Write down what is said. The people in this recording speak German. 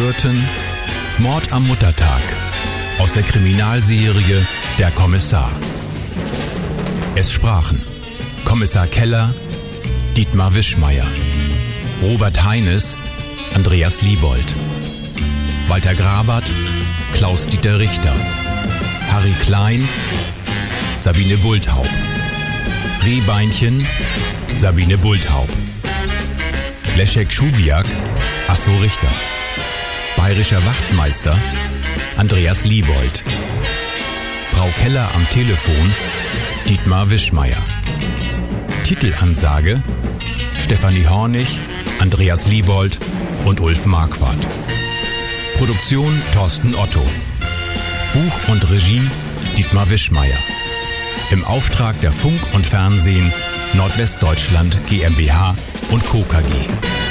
hörten Mord am Muttertag aus der Kriminalserie Der Kommissar. Es sprachen Kommissar Keller, Dietmar Wischmeyer, Robert Heines, Andreas Liebold, Walter Grabert, Klaus-Dieter Richter, Harry Klein, Sabine Bulthaup, Rehbeinchen, Sabine Bulthaup, Leszek Schubiak, Asso Richter, bayerischer Wachtmeister, Andreas Liebold, Frau Keller am Telefon, Dietmar Wischmeyer. Titelansage, Stefanie Hornig, Andreas Liebold und Ulf Marquardt. Produktion Thorsten Otto. Buch und Regie Dietmar Wischmeyer. Im Auftrag der Funk und Fernsehen Nordwestdeutschland GmbH und Co. KG.